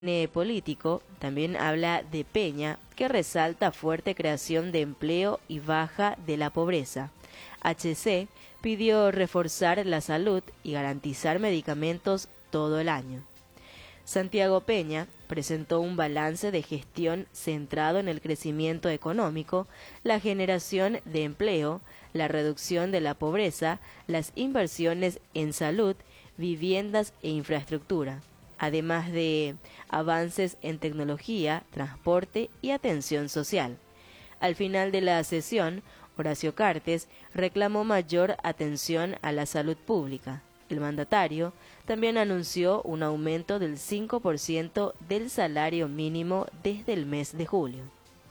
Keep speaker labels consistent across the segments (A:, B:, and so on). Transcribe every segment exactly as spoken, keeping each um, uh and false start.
A: Eh, político también habla de Peña, que resalta fuerte creación de empleo y baja de la pobreza. H C pidió reforzar la salud y garantizar medicamentos todo el año. Santiago Peña presentó un balance de gestión centrado en el crecimiento económico, la generación de empleo, la reducción de la pobreza, las inversiones en salud, viviendas e infraestructura, además de avances en tecnología, transporte y atención social. Al final de la sesión, Horacio Cartes reclamó mayor atención a la salud pública. El mandatario también anunció un aumento del cinco por ciento del salario mínimo desde el mes de julio.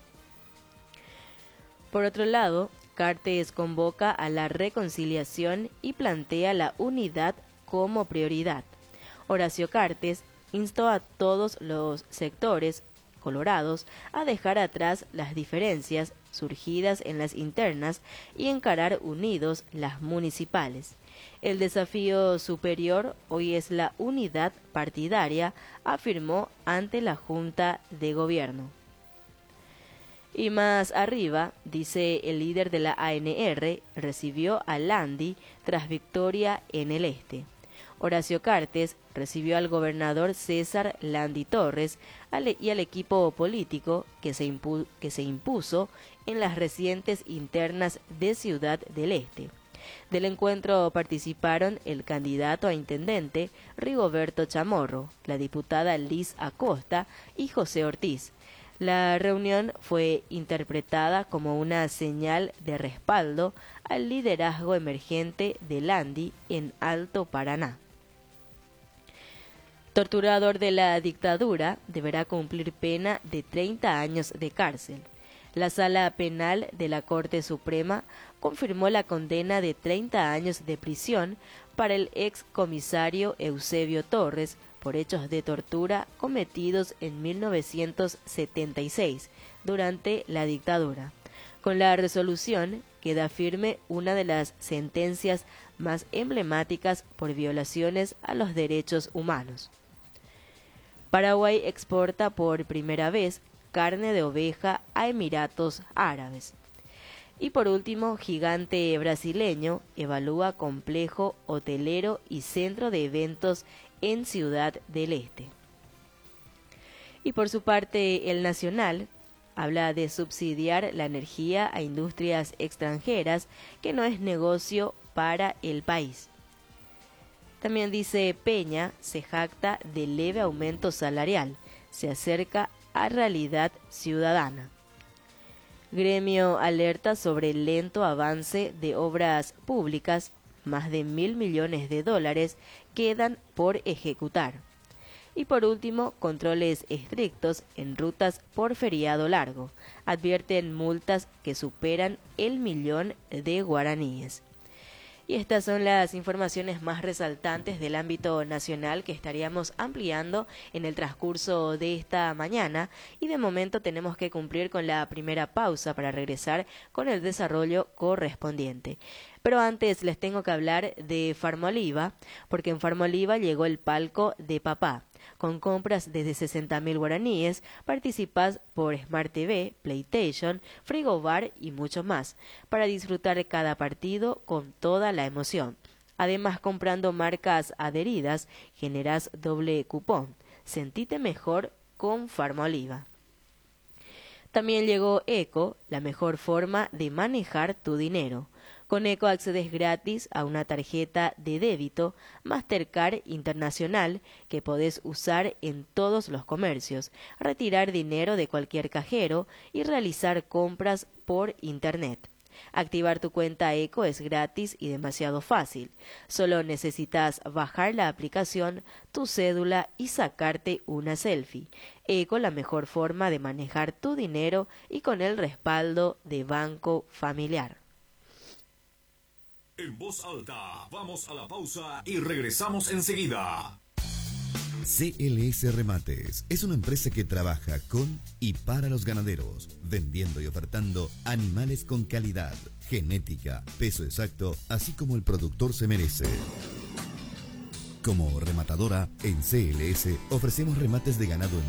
A: Por otro lado, Cartes convoca a la reconciliación y plantea la unidad como prioridad. Horacio Cartes instó a todos los sectores colorados a dejar atrás las diferencias surgidas en las internas y encarar unidos las municipales. El desafío superior hoy es la unidad partidaria, afirmó ante la Junta de Gobierno. Y más arriba, dice el líder de la A N R, recibió a Landi tras victoria en el este. Horacio Cartes recibió al gobernador César Landi Torres y al equipo político que se, impu- que se impuso en las recientes internas de Ciudad del Este. Del encuentro participaron el candidato a intendente Rigoberto Chamorro, la diputada Liz Acosta y José Ortiz. La reunión fue interpretada como una señal de respaldo al liderazgo emergente de Landi en Alto Paraná. Torturador de la dictadura deberá cumplir pena de treinta años de cárcel. La Sala Penal de la Corte Suprema confirmó la condena de treinta años de prisión para el ex comisario Eusebio Torres por hechos de tortura cometidos en mil novecientos setenta y seis durante la dictadura. Con la resolución queda firme una de las sentencias más emblemáticas por violaciones a los derechos humanos. Paraguay exporta por primera vez carne de oveja a Emiratos Árabes. Y por último, gigante brasileño evalúa complejo hotelero y centro de eventos en Ciudad del Este. Y por su parte, el Nacional habla de subsidiar la energía a industrias extranjeras, que no es negocio para el país. También dice Peña, se jacta de leve aumento salarial, se acerca a realidad ciudadana. Gremio alerta sobre el lento avance de obras públicas, más de mil millones de dólares quedan por ejecutar. Y por último, controles estrictos en rutas por feriado largo, advierten multas que superan el millón de guaraníes. Y estas son las informaciones más resaltantes del ámbito nacional que estaríamos ampliando en el transcurso de esta mañana, y de momento tenemos que cumplir con la primera pausa para regresar con el desarrollo correspondiente. Pero antes les tengo que hablar de Farmoliva, porque en Farmoliva llegó el palco de papá. Con compras desde sesenta mil guaraníes, participas por Smart T V, PlayStation, Frigobar y mucho más, para disfrutar cada partido con toda la emoción. Además, comprando marcas adheridas, generás doble cupón. Sentite mejor con Farmoliva. También llegó Eco, la mejor forma de manejar tu dinero. Con Eco accedes gratis a una tarjeta de débito Mastercard Internacional que podés usar en todos los comercios, retirar dinero de cualquier cajero y realizar compras por Internet. Activar tu cuenta Eco es gratis y demasiado fácil. Solo necesitas bajar la aplicación, tu cédula y sacarte una selfie. Eco, la mejor forma de manejar tu dinero y con el respaldo de Banco Familiar.
B: En voz alta, vamos a la pausa y regresamos enseguida.
C: C L S Remates es una empresa que trabaja con y para los ganaderos, vendiendo y ofertando animales con calidad, genética, peso exacto, así como el productor se merece. Como rematadora, en C L S ofrecemos remates de ganado en